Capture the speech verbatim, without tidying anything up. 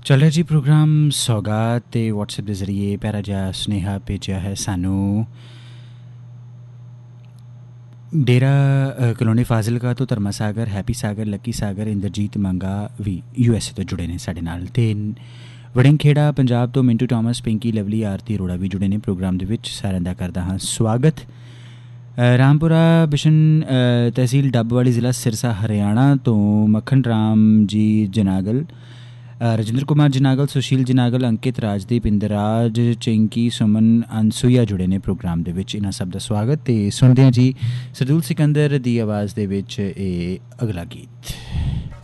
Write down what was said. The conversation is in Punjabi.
ਚੱਲ ਰਿਹਾ ਜੀ ਪ੍ਰੋਗਰਾਮ ਸੌਗਾਤ ਅਤੇ ਵਟਸਐਪ ਦੇ ਜ਼ਰੀਏ ਪਿਆਰਾ ਜਿਹਾ ਸੁਨੇਹਾ ਭੇਜਿਆ ਹੈ ਸਾਨੂੰ। ਡੇਰਾ ਕਲੋਨੀ ਫਾਜ਼ਿਲਕਾ ਤੋਂ ਧਰਮਾ ਸਾਗਰ, ਹੈਪੀ ਸਾਗਰ, ਲੱਕੀ ਸਾਗਰ, ਇੰਦਰਜੀਤ ਮੰਗਾ ਵੀ ਯੂ ਐਸ ਏ ਤੋਂ ਜੁੜੇ ਨੇ ਸਾਡੇ ਨਾਲ, ਅਤੇ ਵੜਿੰਗਖੇੜਾ ਪੰਜਾਬ ਤੋਂ ਮਿੰਟੂ ਥੋਮਸ, ਪਿੰਕੀ, ਲਵਲੀ, ਆਰਤੀ ਅਰੋੜਾ ਵੀ ਜੁੜੇ ਨੇ ਪ੍ਰੋਗਰਾਮ ਦੇ ਵਿੱਚ। ਸਾਰਿਆਂ ਦਾ ਕਰਦਾ ਹਾਂ ਸਵਾਗਤ। ਰਾਮਪੁਰਾ ਬਿਸ਼ਨ ਤਹਿਸੀਲ ਡੱਬਵਾਲੀ, ਜ਼ਿਲ੍ਹਾ ਸਿਰਸਾ, ਹਰਿਆਣਾ ਤੋਂ ਮੱਖਣ ਰਾਮ ਜੀ ਜਨਾਗਲ, ਰਜਿੰਦਰ ਕੁਮਾਰ ਜਨਾਗਲ, ਸੁਸ਼ੀਲ ਜਨਾਗਲ, ਅੰਕਿਤ, ਰਾਜਦੀਪ, ਇੰਦਰਾਜ, ਚਿੰਕੀ, ਸੁਮਨ, ਅਨਸੂਈਆ ਜੁੜੇ ਨੇ ਪ੍ਰੋਗਰਾਮ ਦੇ ਵਿੱਚ। ਇਹਨਾਂ ਸਭ ਦਾ ਸਵਾਗਤ। ਅਤੇ ਸੁਣਦੇ ਹਾਂ ਜੀ ਸਰਦੂਲ ਸਿਕੰਦਰ ਦੀ ਆਵਾਜ਼ ਦੇ ਵਿੱਚ ਇਹ ਅਗਲਾ ਗੀਤ।